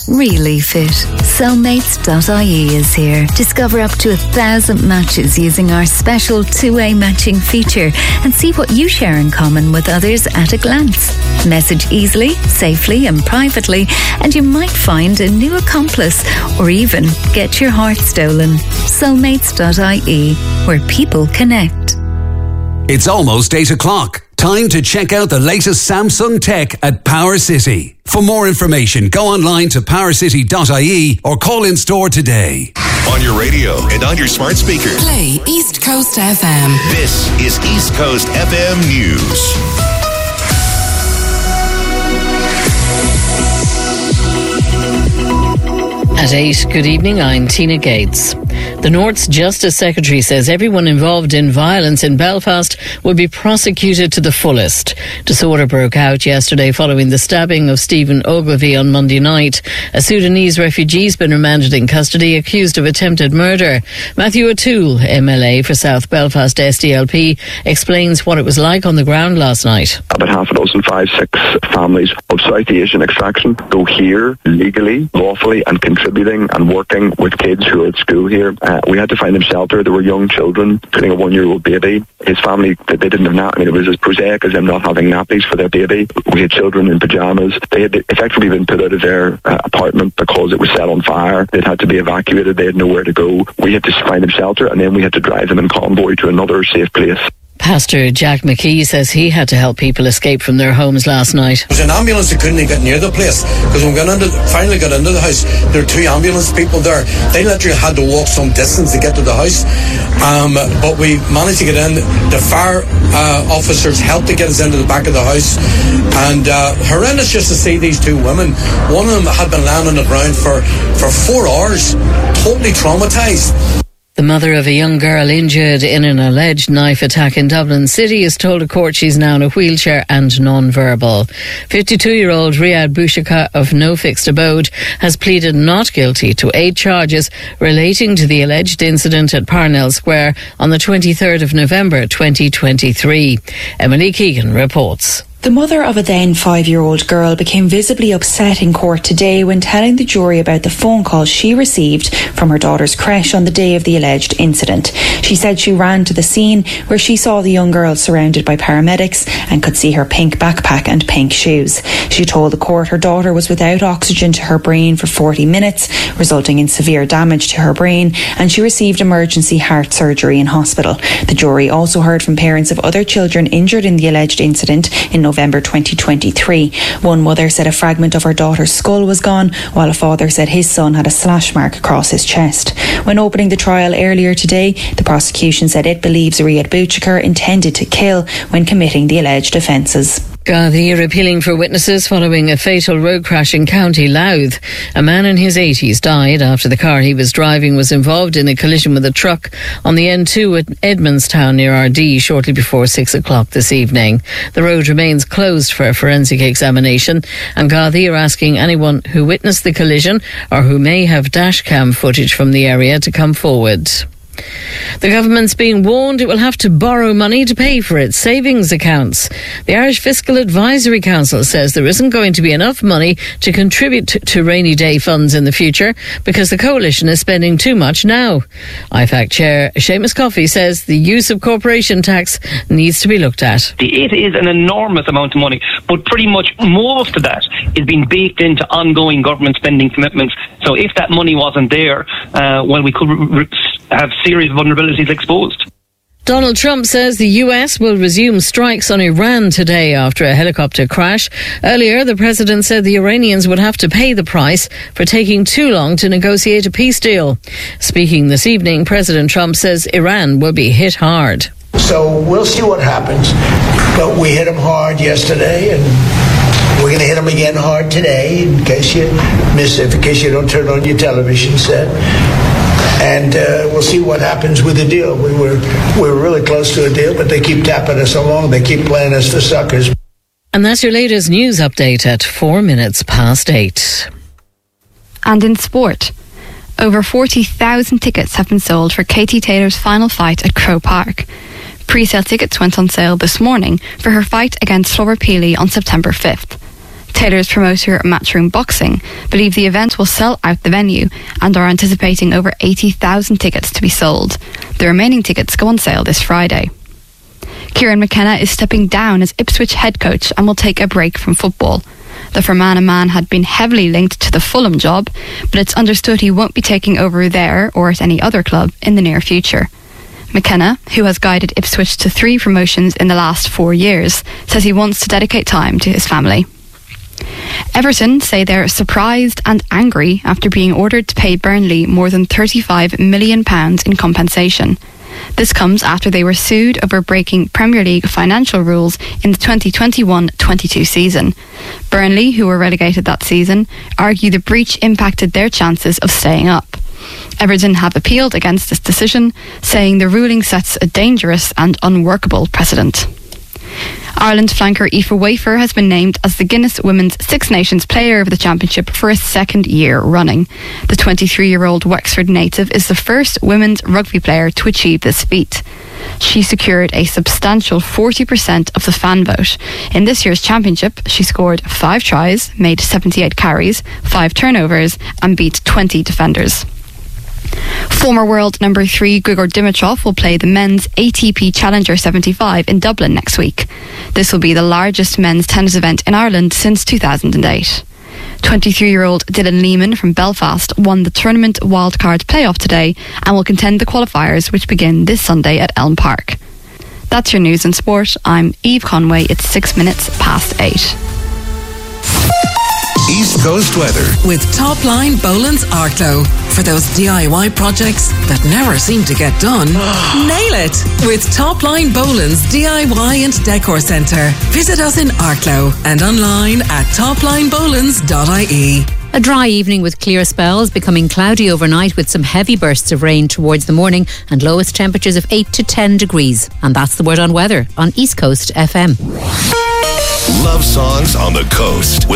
really fit. Cellmates.ie is here. Discover up to 1,000 matches using our special two-way matching feature and see what you share in common with others at a glance. Message easily, safely and privately, and you might find a new accomplice or even get your heart stolen. Cellmates.ie, where people connect. It's almost 8 o'clock. Time to check out the latest Samsung tech at Power City. For more information, go online to powercity.ie or call in store today. On your radio and on your smart speaker. Play East Coast FM. This is East Coast FM News. At 8, good evening, I'm Tina Gates. The North's Justice Secretary says everyone involved in violence in Belfast will be prosecuted to the fullest. Disorder broke out yesterday following the stabbing of Stephen Ogilvie on Monday night. A Sudanese refugee has been remanded in custody accused of attempted murder. Matthew O'Toole, MLA for South Belfast SDLP, explains what it was like on the ground last night. About half a dozen, 5-6 families of South Asian extraction go here legally, lawfully and contributing and working with kids who are at school here. We had to find them shelter. There were young children, including a 1-year-old baby. His family, they didn't have nappies. I mean, it was as prosaic as them not having nappies for their baby. We had children in pyjamas. They had effectively been put out of their apartment because it was set on fire. They'd had to be evacuated. They had nowhere to go. We had to find them shelter, and then we had to drive them in convoy to another safe place. Pastor Jack McKee says he had to help people escape from their homes last night. There was an ambulance that couldn't get near the place because when we finally got into the house, there were 2 ambulance people there. They literally had to walk some distance to get to the house, but we managed to get in. The fire officers helped to get us into the back of the house, and horrendous just to see these 2 women. One of them had been lying on the ground for 4 hours, totally traumatised. The mother of a young girl injured in an alleged knife attack in Dublin City has told a court she's now in a wheelchair and non-verbal. 52-year-old Riyadh Bouchaka of No Fixed Abode has pleaded not guilty to 8 charges relating to the alleged incident at Parnell Square on the 23rd of November 2023. Emily Keegan reports. The mother of a then 5-year-old girl became visibly upset in court today when telling the jury about the phone call she received from her daughter's creche on the day of the alleged incident. She said she ran to the scene where she saw the young girl surrounded by paramedics and could see her pink backpack and pink shoes. She told the court her daughter was without oxygen to her brain for 40 minutes, resulting in severe damage to her brain, and she received emergency heart surgery in hospital. The jury also heard from parents of other children injured in the alleged incident in November 2023. One mother said a fragment of her daughter's skull was gone, while a father said his son had a slash mark across his chest. When opening the trial earlier today, the prosecution said it believes Riyadh Bouchaka intended to kill when committing the alleged offences. Gardaí are appealing for witnesses following a fatal road crash in County Louth. A man in his 80s died after the car he was driving was involved in a collision with a truck on the N2 at Edmondstown near Ardee shortly before 6 o'clock this evening. The road remains closed for a forensic examination, and Gardaí are asking anyone who witnessed the collision or who may have dashcam footage from the area to come forward. The government's being warned it will have to borrow money to pay for its savings accounts. The Irish Fiscal Advisory Council says there isn't going to be enough money to contribute to rainy day funds in the future because the coalition is spending too much now. IFAC Chair Seamus Coffey says the use of corporation tax needs to be looked at. It is an enormous amount of money, but pretty much most of that is being baked into ongoing government spending commitments. So if that money wasn't there, we could have serious vulnerabilities exposed. Donald Trump says the US will resume strikes on Iran today after a helicopter crash. Earlier, the president said the Iranians would have to pay the price for taking too long to negotiate a peace deal. Speaking this evening, President Trump says Iran will be hit hard. So we'll see what happens. But we hit them hard yesterday, and we're going to hit them again hard today in case you miss it, in case you don't turn on your television set. And we'll see what happens with the deal. We were really close to a deal, but they keep tapping us along. They keep playing us for suckers. And that's your latest news update at 8:04. And in sport, over 40,000 tickets have been sold for Katie Taylor's final fight at Croke Park. Pre-sale tickets went on sale this morning for her fight against Flora Peely on September 5th. Taylor's promoter Matchroom Boxing believe the event will sell out the venue and are anticipating over 80,000 tickets to be sold. The remaining tickets go on sale this Friday. Kieran McKenna is stepping down as Ipswich head coach and will take a break from football. The Fermanagh man had been heavily linked to the Fulham job, but it's understood he won't be taking over there or at any other club in the near future. McKenna, who has guided Ipswich to 3 promotions in the last 4 years, says he wants to dedicate time to his family. Everton say they're surprised and angry after being ordered to pay Burnley more than £35 million in compensation. This comes after they were sued over breaking Premier League financial rules in the 2021-22 season. Burnley, who were relegated that season, argue the breach impacted their chances of staying up. Everton have appealed against this decision, saying the ruling sets a dangerous and unworkable precedent. Ireland flanker Aoife Wafer has been named as the Guinness Women's Six Nations Player of the Championship for a second year running. The 23-year-old Wexford native is the first women's rugby player to achieve this feat. She secured a substantial 40% of the fan vote. In this year's championship, she scored 5 tries, made 78 carries, 5 turnovers, and beat 20 defenders. Former world number 3 Grigor Dimitrov will play the men's ATP Challenger 75 in Dublin next week. This will be the largest men's tennis event in Ireland since 2008. 23-year-old Dylan Lehman from Belfast won the tournament wildcard playoff today and will contend the qualifiers, which begin this Sunday at Elm Park. That's your news and sport. I'm Eve Conway. It's 6 minutes past 8. East Coast weather with Top Line Boland's Arklow. For those DIY projects that never seem to get done, nail it with Top Line Boland's DIY and Decor Centre. Visit us in Arklow and online at toplinebolans.ie. A dry evening with clear spells, becoming cloudy overnight with some heavy bursts of rain towards the morning and lowest temperatures of 8 to 10 degrees. And that's the word on weather on East Coast FM. Love songs on the coast.